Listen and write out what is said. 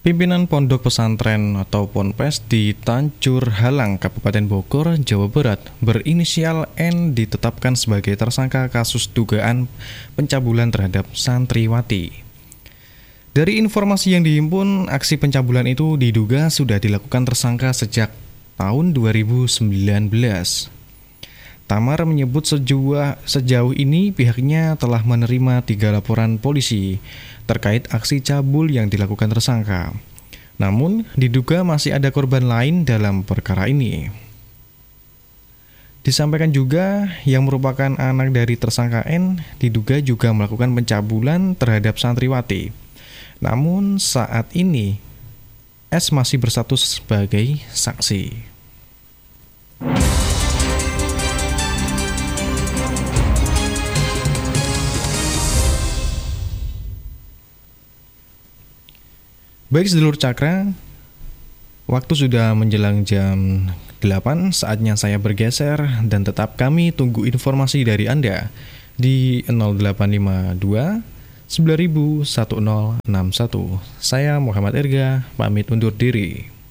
Pimpinan Pondok Pesantren atau Ponpes di Tancur Halang, Kabupaten Bogor, Jawa Barat berinisial N ditetapkan sebagai tersangka kasus dugaan pencabulan terhadap santriwati. Dari informasi yang dihimpun, aksi pencabulan itu diduga sudah dilakukan tersangka sejak tahun 2019. Tamar menyebut sejauh ini pihaknya telah menerima 3 laporan polisi terkait aksi cabul yang dilakukan tersangka. Namun, diduga masih ada korban lain dalam perkara ini. Disampaikan juga yang merupakan anak dari tersangka N diduga juga melakukan pencabulan terhadap santriwati. Namun, saat ini S masih berstatus sebagai saksi. Baik sedulur Cakra, waktu sudah menjelang jam 8, saatnya saya bergeser dan tetap kami tunggu informasi dari Anda di 0852 901061. Saya Muhammad Irga, pamit undur diri.